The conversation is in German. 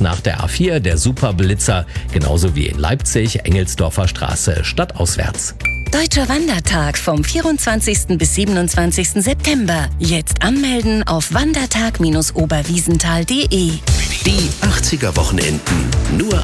nach der A4 der Superblitzer, genauso wie in Leipzig, Engelsdorfer Straße stadtauswärts. Deutscher Wandertag vom 24. bis 27. September. Jetzt anmelden auf wandertag-oberwiesenthal.de. Die 80er Wochenenden nur